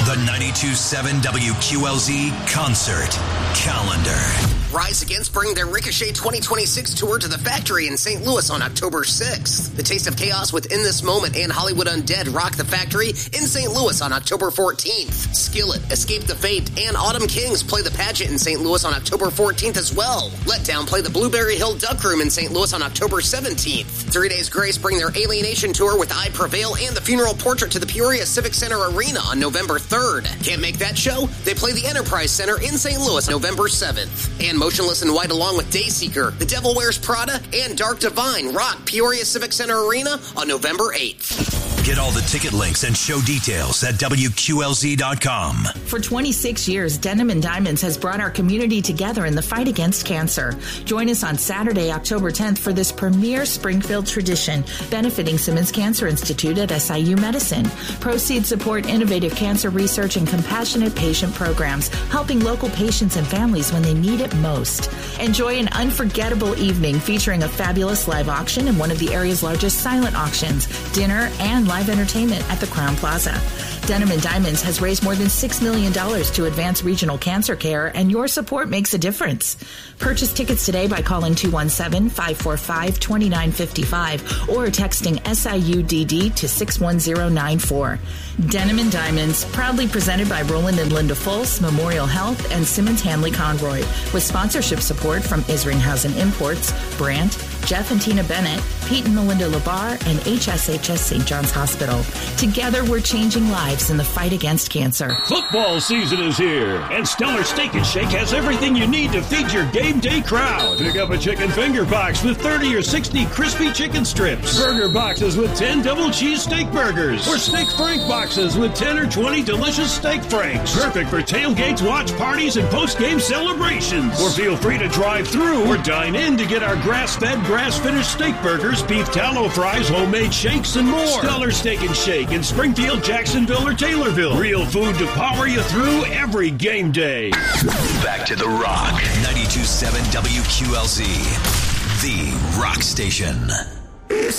The 92.7 WQLZ Concert Calendar. Rise Against bring their Ricochet 2026 tour to the Factory in St. Louis on October 6th. The Taste of Chaos with In This Moment and Hollywood Undead rock the Factory in St. Louis on October 14th. Skillet, Escape the Fate, and Autumn Kings play the Pageant in St. Louis on October 14th as well. Letdown play the Blueberry Hill Duck Room in St. Louis on October 17th. 3 Days Grace bring their Alienation tour with I Prevail and the Funeral Portrait to the Peoria Civic Center Arena on November 3rd. Can't make that show? They play the Enterprise Center in St. Louis November 7th. And Motionless in White along with Dayseeker, The Devil Wears Prada, and Dark Divine rock Peoria Civic Center Arena on November 8th. Get all the ticket links and show details at WQLZ.com. For 26 years, Denim and Diamonds has brought our community together in the fight against cancer. Join us on Saturday, October 10th for this premier Springfield tradition benefiting Simmons Cancer Institute at SIU Medicine. Proceeds support innovative cancer research and compassionate patient programs, helping local patients and families when they need it most. Enjoy an unforgettable evening featuring a fabulous live auction and one of the area's largest silent auctions, dinner, and live entertainment at the Crowne Plaza. Denim and Diamonds has raised more than $6 million to advance regional cancer care, and your support makes a difference. Purchase tickets today by calling 217-545-2955 or texting SIUDD to 61094. Denim and Diamonds, proudly presented by Roland and Linda Fultz, Memorial Health, and Simmons Hanley Conroy, with sponsorship support from Isringhausen Imports, Brandt, Jeff and Tina Bennett, Pete and Melinda Labar, and HSHS St. John's Hospital. Together, we're changing lives in the fight against cancer. Football season is here, and Stellar Steak and Shake has everything you need to feed your game day crowd. Pick up a chicken finger box with 30 or 60 crispy chicken strips, burger boxes with 10 double cheese steak burgers, or steak frank boxes with 10 or 20 delicious steak franks. Perfect for tailgates, watch parties, and post-game celebrations. Or feel free to drive through or dine in to get our grass-fed, grass-finished steak burgers, beef tallow fries, homemade shakes, and more. Stellar Steak and Shake in Springfield, Jacksonville, or Taylorville. Real food to power you through every game day. Back to the Rock. 92.7 WQLZ. The Rock Station.